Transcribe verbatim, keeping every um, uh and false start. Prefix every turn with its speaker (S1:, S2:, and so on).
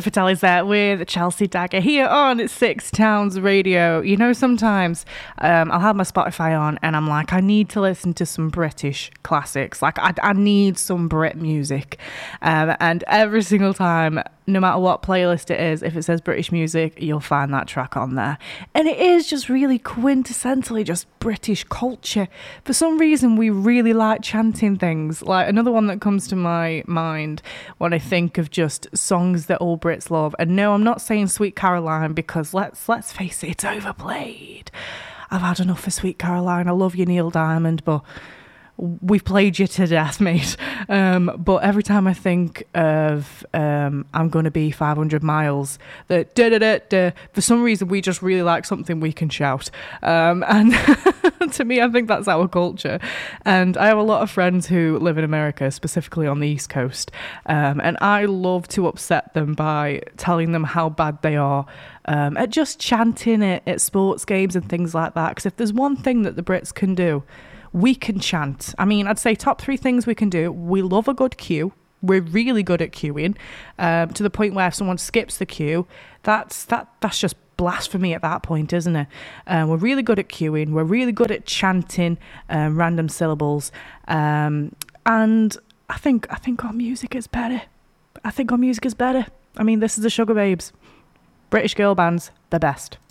S1: Fratelli's there with Chelsea Dagger here on Six Towns Radio. You know, sometimes um, I'll have my Spotify on and I'm like, I need to listen to some British classics. Like, I, I need some Brit music. Um, and every single time, no matter what playlist it is, if it says British music, you'll find that track on there. And it is just really quintessentially just British culture. For some reason, we really like chanting things. Like, another one that comes to my mind when I think of just songs that all Brits love. And no, I'm not saying Sweet Caroline, because let's let's face it, it's overplayed. I've had enough of Sweet Caroline. I love you, Neil Diamond, but we've played you to death, mate. Um, but every time I think of um, I'm Gonna Be five hundred miles, that da da da da, for some reason we just really like something we can shout. Um, and to me, I think that's our culture. And I have a lot of friends who live in America, specifically on the East Coast. Um, and I love to upset them by telling them how bad they are um, at just chanting it at sports games and things like that. Because if there's one thing that the Brits can do, we can chant. I mean, I'd say top three things we can do. We love a good cue. We're really good at queuing, um, to the point where if someone skips the cue, that's that that's just blasphemy at that point, isn't it? Uh, we're really good at queuing. We're really good at chanting um, random syllables, um, and I think I think our music is better. I think our music is better. I mean, this is the Sugar Babes, British girl bands, the best.